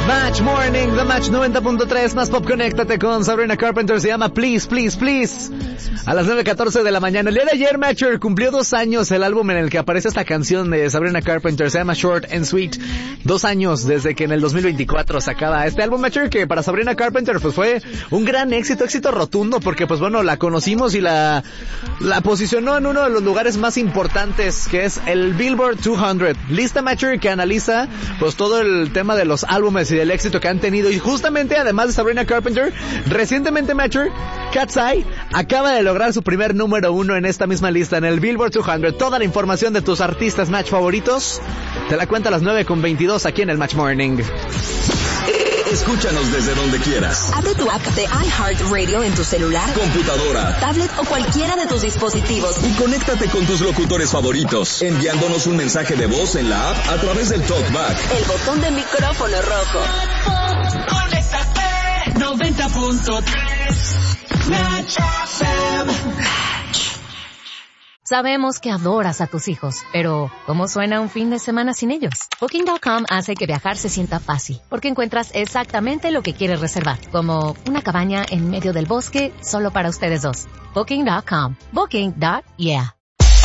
Match Morning, The Match 90.3, más pop, conéctate con Sabrina Carpenter, se llama Please, Please, Please. A las 9:14 de la mañana. El día de ayer, Matcher, cumplió 2 años el álbum en el que aparece esta canción de Sabrina Carpenter, se llama Short and Sweet. 2 años desde que en el 2024 sacaba este álbum, Matcher, que para Sabrina Carpenter pues fue un gran éxito rotundo, porque pues bueno, la conocimos y la posicionó en uno de los lugares más importantes, que es el Billboard 200. Lista, Matcher, que analiza pues todo el tema de los álbumes y del éxito que han tenido. Y justamente, además de Sabrina Carpenter, recientemente, Matcher, Cat's Eye acaba de lograr su primer número 1 en esta misma lista, en el Billboard 200. Toda la información de tus artistas Match favoritos te la cuento a las 9:22 aquí en el Match Morning. Escúchanos desde donde quieras. Abre tu app de iHeartRadio en tu celular, computadora, tablet o cualquiera de tus dispositivos. Y conéctate con tus locutores favoritos, enviándonos un mensaje de voz en la app a través del TalkBack. El botón de micrófono rojo. Conéctate 90.3 Match FM. Sabemos que adoras a tus hijos, pero ¿cómo suena un fin de semana sin ellos? Booking.com hace que viajar se sienta fácil, porque encuentras exactamente lo que quieres reservar, como una cabaña en medio del bosque solo para ustedes dos. Booking.com. Booking.yeah.